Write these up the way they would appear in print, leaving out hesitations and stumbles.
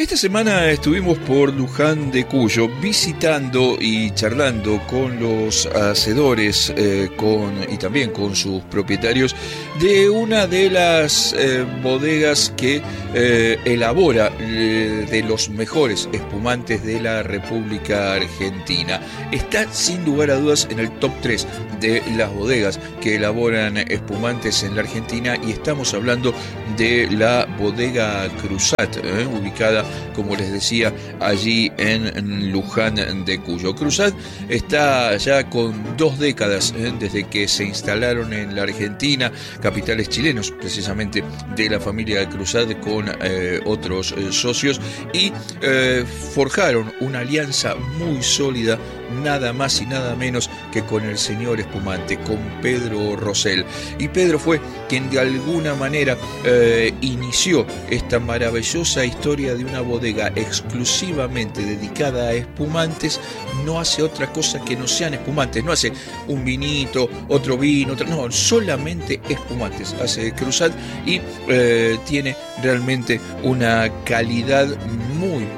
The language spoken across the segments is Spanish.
Esta semana estuvimos por Luján de Cuyo visitando y charlando con los hacedores y también con sus propietarios de una de las bodegas que elabora de los mejores espumantes de la República Argentina. Está sin lugar a dudas en el top 3 de las bodegas que elaboran espumantes en la Argentina, y estamos hablando de la bodega Cruzat, ubicada, como les decía, allí en Luján de Cuyo. Cruzat está ya con 2 décadas desde que se instalaron en la Argentina, capitales chilenos precisamente de la familia Cruzat con otros socios, y forjaron una alianza muy sólida, nada más y nada menos que con el señor espumante, con Pedro Rosell. Y Pedro fue quien de alguna manera inició esta maravillosa historia de una bodega exclusivamente dedicada a espumantes. No hace otra cosa que no sean espumantes, no hace un vinito, otro vino, no, solamente espumantes hace Cruzat, y tiene realmente una calidad muy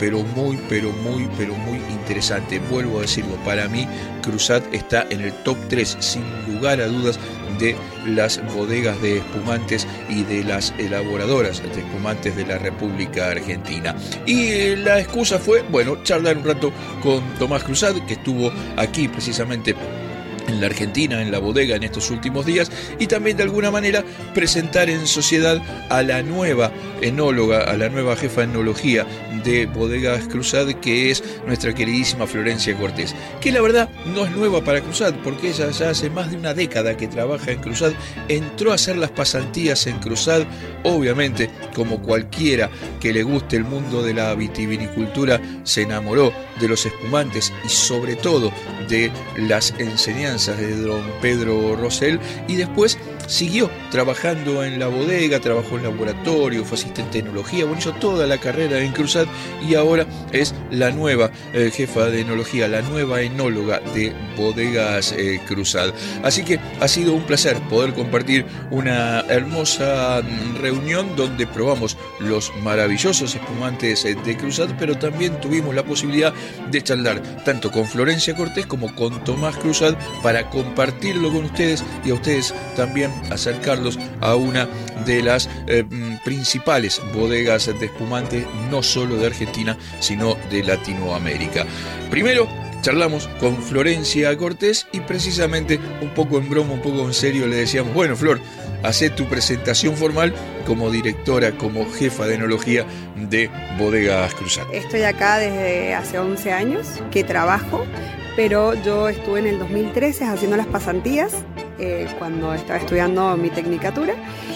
interesante. Vuelvo a decirlo, para mí Cruzat está en el top 3 sin lugar a dudas de las bodegas de espumantes y de las elaboradoras de espumantes de la República Argentina. Y la excusa fue, bueno, charlar un rato con Tomás Cruzat, que estuvo aquí precisamente en la Argentina, en la bodega, en estos últimos días, y también de alguna manera presentar en sociedad a la nueva enóloga, a la nueva jefa de enología de Bodegas Cruzat, que es nuestra queridísima Florencia Cortés, que la verdad no es nueva para Cruzat, porque ella ya hace más de una década que trabaja en Cruzat, entró a hacer las pasantías en Cruzat, obviamente, como cualquiera que le guste el mundo de la vitivinicultura, se enamoró de los espumantes y sobre todo de las enseñanzas de don Pedro Rosell, y después siguió trabajando en la bodega, trabajó en laboratorio, fue asistente de enología, bueno, hizo toda la carrera en Cruzat, y ahora es la nueva jefa de enología, la nueva enóloga de Bodegas Cruzat. Así que ha sido un placer poder compartir una hermosa reunión donde probamos los maravillosos espumantes de Cruzat, pero también tuvimos la posibilidad de charlar tanto con Florencia Cortés como con Tomás Cruzat para compartirlo con ustedes, y a ustedes también acercarlos a una de las principales bodegas de espumante, no solo de Argentina, sino de Latinoamérica. Primero charlamos con Florencia Cortés y precisamente un poco en broma, un poco en serio le decíamos, bueno, Flor, hacé tu presentación formal como directora, como jefa de enología de Bodegas Cruzat. Estoy acá desde hace 11 años que trabajo, pero yo estuve en el 2013 haciendo las pasantías cuando estaba estudiando mi tecnicatura,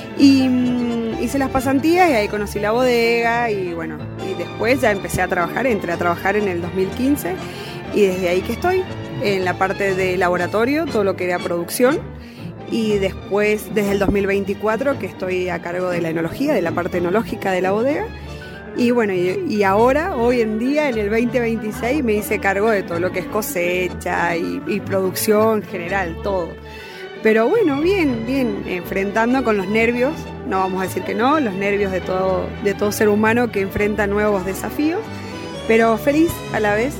y hice las pasantías y ahí conocí la bodega, y bueno, y después ya entré a trabajar en el 2015, y desde ahí que estoy en la parte de laboratorio, todo lo que era producción, y después desde el 2024 que estoy a cargo de la enología, de la parte enológica de la bodega. Y bueno, y ahora, hoy en día, en el 2026, me hice cargo de todo lo que es cosecha y producción general, todo. Pero bueno, bien, enfrentando con los nervios, no vamos a decir que no, los nervios de todo ser humano que enfrenta nuevos desafíos, pero feliz a la vez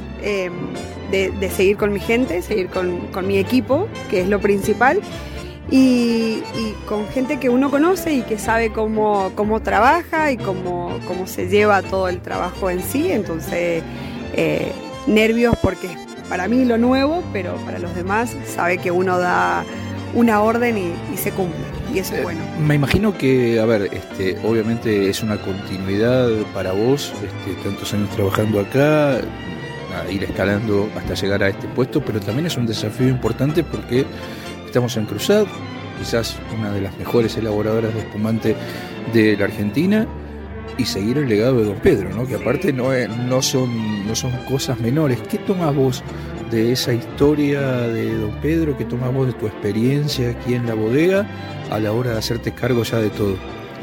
de seguir con mi gente, seguir con mi equipo, que es lo principal. Y con gente que uno conoce y que sabe cómo trabaja y cómo se lleva todo el trabajo en sí. Entonces, nervios porque es para mí lo nuevo, pero para los demás sabe que uno da una orden y se cumple, y eso es bueno. Me imagino que, a ver, obviamente es una continuidad para vos, tantos años trabajando acá, ir escalando hasta llegar a este puesto, pero también es un desafío importante porque estamos en Cruzat, quizás una de las mejores elaboradoras de espumante de la Argentina, y seguir el legado de don Pedro, ¿no? Que aparte no son cosas menores. ¿Qué tomás vos de esa historia de don Pedro? ¿Qué tomás vos de tu experiencia aquí en la bodega a la hora de hacerte cargo ya de todo?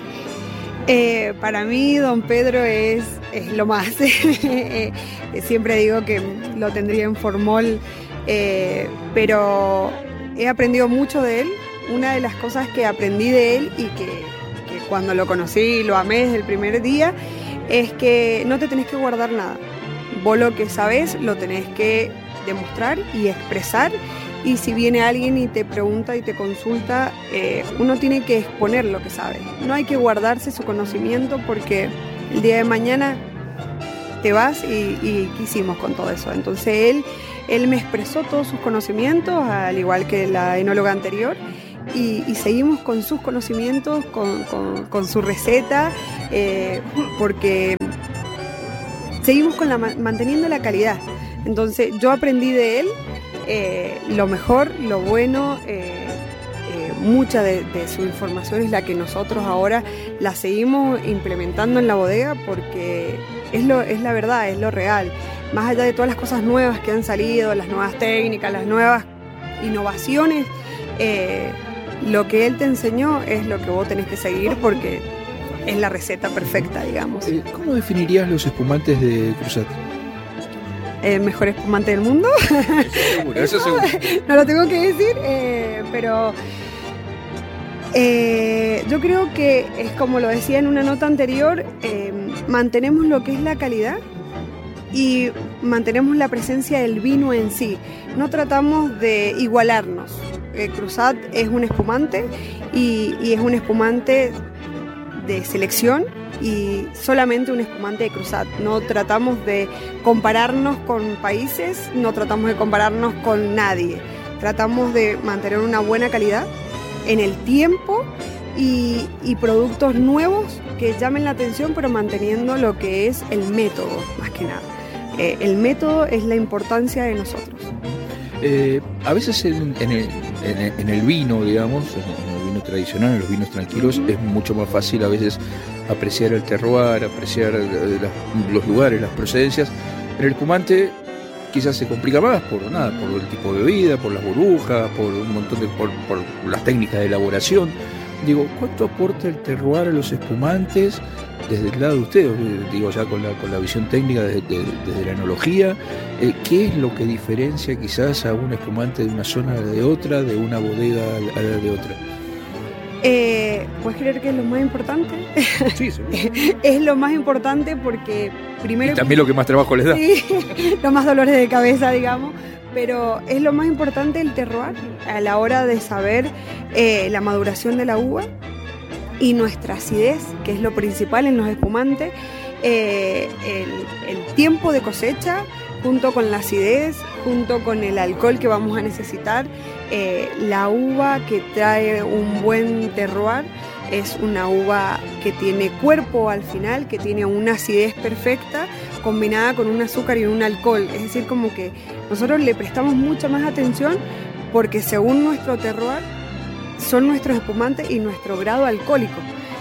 Para mí don Pedro es lo más. Siempre digo que lo tendría en formol, pero he aprendido mucho de él. Una de las cosas que aprendí de él y que cuando lo conocí lo amé desde el primer día es que no te tenés que guardar nada. Vos lo que sabés lo tenés que demostrar y expresar, y si viene alguien y te pregunta y te consulta, uno tiene que exponer lo que sabe. No hay que guardarse su conocimiento, porque el día de mañana te vas y ¿qué hicimos con todo eso? Entonces él me expresó todos sus conocimientos, al igual que la enóloga anterior, y seguimos con sus conocimientos, con su receta, porque seguimos con manteniendo la calidad. Entonces yo aprendí de él lo mejor, lo bueno, mucha de su información es la que nosotros ahora la seguimos implementando en la bodega, porque es la verdad, es lo real. Más allá de todas las cosas nuevas que han salido, las nuevas técnicas, las nuevas innovaciones, lo que él te enseñó es lo que vos tenés que seguir, porque es la receta perfecta, digamos. ¿Cómo definirías los espumantes de Cruzat? El mejor espumante del mundo. Eso seguro. No lo tengo que decir, pero yo creo que es como lo decía en una nota anterior, mantenemos lo que es la calidad y mantenemos la presencia del vino en sí. No tratamos de igualarnos. Cruzat es un espumante y es un espumante de selección, y solamente un espumante de Cruzat. No tratamos de compararnos con países, no tratamos de compararnos con nadie. Tratamos de mantener una buena calidad en el tiempo y productos nuevos que llamen la atención, pero manteniendo lo que es el método, más que nada. El método es la importancia de nosotros. A veces en el vino, digamos, en el vino tradicional, en los vinos tranquilos, es mucho más fácil a veces apreciar el terroir, apreciar los lugares, las procedencias. En el espumante quizás se complica más por el tipo de bebida, por las burbujas, por un montón por las técnicas de elaboración. Digo, ¿cuánto aporta el terroir a los espumantes desde el lado de ustedes? Digo, ya con la visión técnica desde la enología, ¿qué es lo que diferencia quizás a un espumante de una zona de otra, de una bodega a la de otra? ¿Puedes creer que es lo más importante? Sí, seguro. Es lo más importante porque primero... Y también lo que más trabajo les da. Sí, los más dolores de cabeza, digamos. Pero es lo más importante el terroir a la hora de saber la maduración de la uva y nuestra acidez, que es lo principal en los espumantes, el tiempo de cosecha junto con la acidez, junto con el alcohol que vamos a necesitar. La uva que trae un buen terroir es una uva que tiene cuerpo al final, que tiene una acidez perfecta combinada con un azúcar y un alcohol. Es decir, como que nosotros le prestamos mucha más atención, porque según nuestro terroir son nuestros espumantes y nuestro grado alcohólico.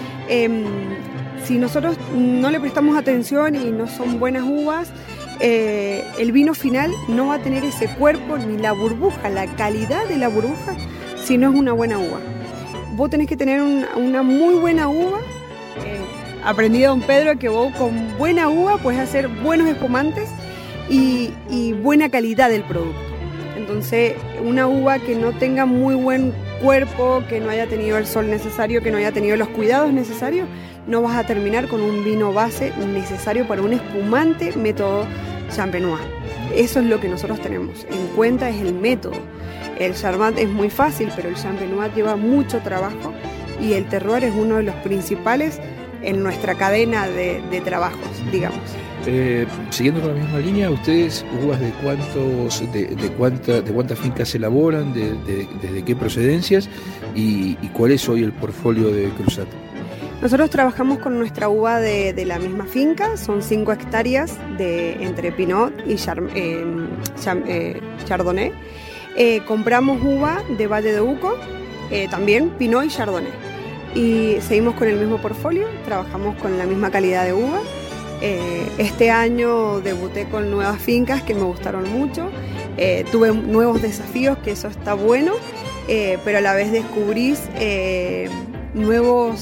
Si nosotros no le prestamos atención y no son buenas uvas, el vino final no va a tener ese cuerpo ni la burbuja, la calidad de la burbuja, si no es una buena uva. Vos tenés que tener una muy buena uva. Aprendí de don Pedro que vos con buena uva puedes hacer buenos espumantes y buena calidad del producto. Entonces, una uva que no tenga muy buen cuerpo, que no haya tenido el sol necesario, que no haya tenido los cuidados necesarios, no vas a terminar con un vino base necesario para un espumante método Champenois. Eso es lo que nosotros tenemos en cuenta, es el método. El Charmat es muy fácil, pero el Champenois lleva mucho trabajo, y el terroir es uno de los principales en nuestra cadena de trabajos, digamos. Siguiendo con la misma línea, ¿ustedes uvas de cuántas fincas elaboran, desde qué procedencias y cuál es hoy el portfolio de Cruzat? Nosotros trabajamos con nuestra uva de la misma finca, son 5 hectáreas entre Pinot y Chardonnay. Compramos uva de Valle de Uco, también Pinot y Chardonnay. Y seguimos con el mismo portfolio, trabajamos con la misma calidad de uva. Este año debuté con nuevas fincas que me gustaron mucho, tuve nuevos desafíos, que eso está bueno, pero a la vez descubrís nuevos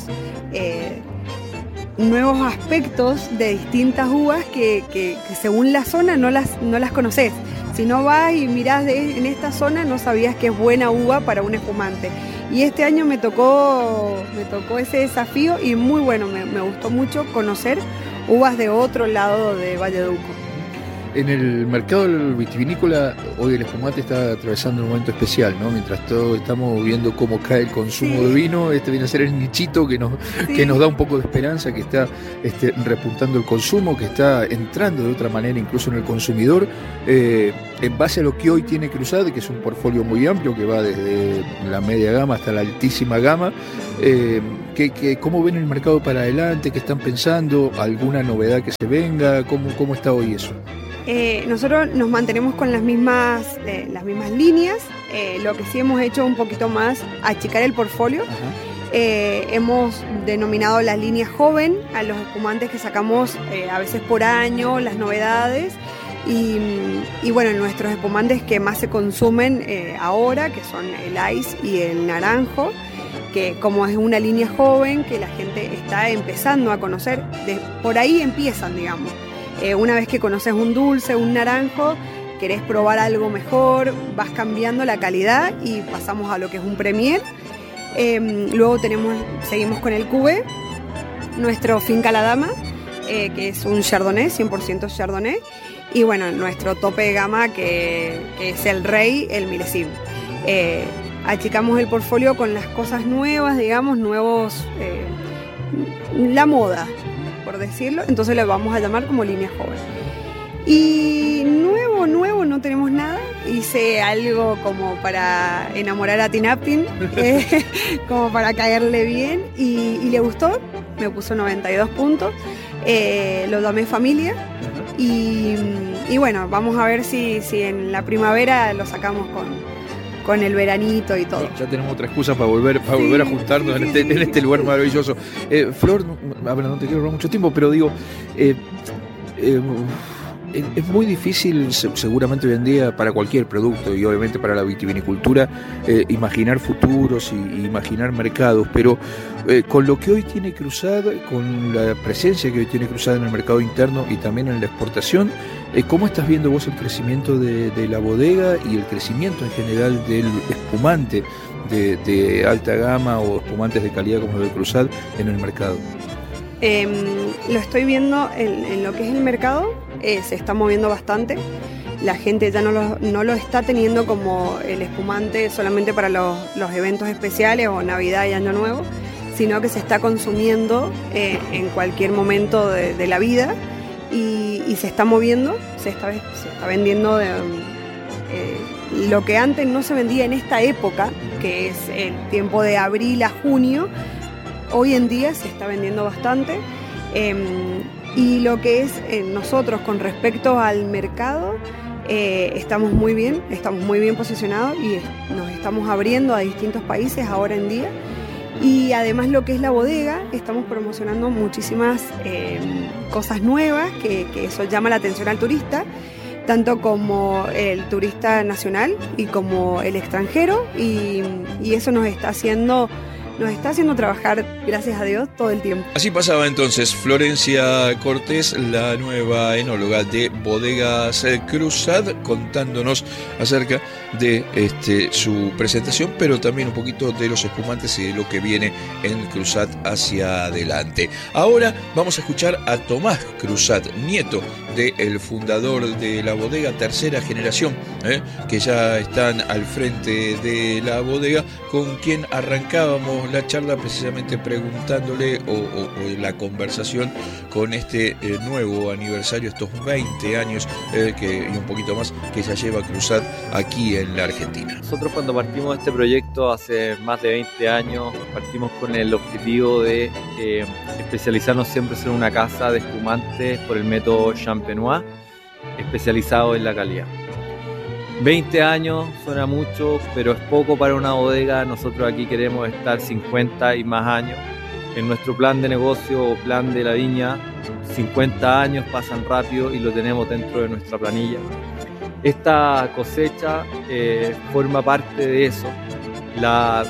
aspectos de distintas uvas que según la zona no las conoces. Si no vas y mirás en esta zona, no sabías que es buena uva para un espumante. Y este año me tocó ese desafío, y muy bueno, me gustó mucho conocer uvas de otro lado de Valleduco. En el mercado vitivinícola, hoy el espumante está atravesando un momento especial, ¿no? Mientras todos estamos viendo cómo cae el consumo de vino, este viene a ser el nichito que nos da un poco de esperanza, que está repuntando el consumo, que está entrando de otra manera incluso en el consumidor, en base a lo que hoy tiene Cruzat, que es un portfolio muy amplio, que va desde la media gama hasta la altísima gama. ¿Cómo ven el mercado para adelante? ¿Qué están pensando? ¿Alguna novedad que se venga? ¿Cómo está hoy eso? Nosotros nos mantenemos con las mismas líneas. Lo que sí hemos hecho un poquito más, achicar el portfolio. Hemos denominado la línea joven a los espumantes que sacamos a veces por año, las novedades. Y bueno, nuestros espumantes que más se consumen ahora, que son el Ice y el Naranjo, que como es una línea joven que la gente está empezando a conocer, por ahí empiezan, digamos. Una vez que conoces un dulce, un naranjo, querés probar algo mejor, vas cambiando la calidad y pasamos a lo que es un Premier. Luego seguimos con el Cuvée, nuestro Finca La Dama, que es un Chardonnay, 100% Chardonnay. Y bueno, nuestro tope de gama que es el Rey, el Millésime. Achicamos el portfolio con las cosas nuevas, digamos, la moda, por decirlo, entonces le vamos a llamar como línea joven. Y nuevo no tenemos nada. Hice algo como para enamorar a Tinaptin, como para caerle bien, y le gustó, me puso 92 puntos, lo llamé Familia, y bueno, vamos a ver si en la primavera lo sacamos con el veranito y todo. Ya tenemos otra excusa para volver a juntarnos en este lugar maravilloso. Flor, no te quiero robar mucho tiempo, pero digo, es muy difícil seguramente hoy en día para cualquier producto y obviamente para la vitivinicultura imaginar futuros y imaginar mercados, pero con lo que hoy tiene Cruzat, con la presencia que hoy tiene Cruzat en el mercado interno y también en la exportación, ¿cómo estás viendo vos el crecimiento de la bodega y el crecimiento en general del espumante de alta gama o espumantes de calidad como el de Cruzat en el mercado? Lo estoy viendo en lo que es el mercado, se está moviendo bastante. La gente ya no lo está teniendo como el espumante solamente para los eventos especiales o Navidad y Año Nuevo, sino que se está consumiendo en cualquier momento de la vida y se está moviendo, se está vendiendo lo que antes no se vendía en esta época, que es el tiempo de abril a junio. Hoy en día se está vendiendo bastante, y lo que es nosotros con respecto al mercado, estamos muy bien posicionados y nos estamos abriendo a distintos países ahora en día. Y además lo que es la bodega, estamos promocionando muchísimas cosas nuevas, que eso llama la atención al turista, tanto como el turista nacional y como el extranjero, y eso nos está haciendo trabajar, gracias a Dios, todo el tiempo. Así pasaba entonces Florencia Cortés, la nueva enóloga de Bodegas Cruzat, contándonos acerca de su presentación, pero también un poquito de los espumantes y de lo que viene en Cruzat hacia adelante. Ahora vamos a escuchar a Tomás Cruzat, nieto del fundador de la bodega, tercera generación, que ya están al frente de la bodega, con quien arrancábamos la charla precisamente preguntándole o la conversación con este nuevo aniversario, estos 20 años y un poquito más que ya lleva Cruzat aquí en la Argentina. Nosotros cuando partimos de este proyecto hace más de 20 años, partimos con el objetivo de especializarnos siempre en una casa de espumantes por el método Champenois, especializado en la calidad. 20 años suena mucho, pero es poco para una bodega. Nosotros aquí queremos estar 50 y más años. En nuestro plan de negocio o plan de la viña, 50 años pasan rápido y lo tenemos dentro de nuestra planilla. Esta cosecha forma parte de eso. La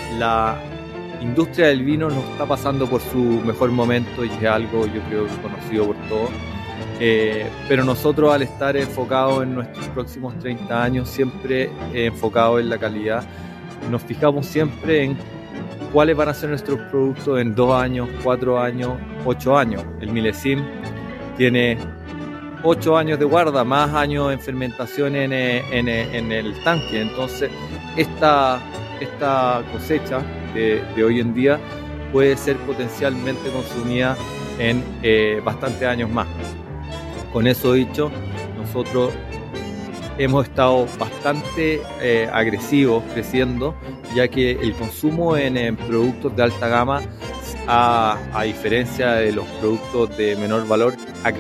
industria del vino no está pasando por su mejor momento y es algo, yo creo, conocido por todos. Pero nosotros, al estar enfocados en nuestros próximos 30 años, siempre enfocados en la calidad, nos fijamos siempre en cuáles van a ser nuestros productos en 2 años, 4 años, 8 años. El Milésime tiene 8 años de guarda, más años en fermentación en el tanque. Entonces, esta cosecha de hoy en día puede ser potencialmente consumida en bastantes años más. Con eso dicho, nosotros hemos estado bastante agresivos creciendo, ya que el consumo en productos de alta gama, a diferencia de los productos de menor valor, ha crecido